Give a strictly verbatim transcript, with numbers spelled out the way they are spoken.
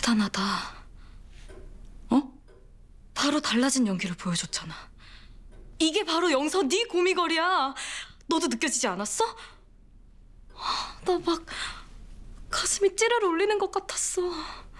대단하다. 어? 바로 달라진 연기를 보여줬잖아. 이게 바로 영서 네 고미걸이야. 너도 느껴지지 않았어? 나 막 가슴이 찌르르 울리는 것 같았어.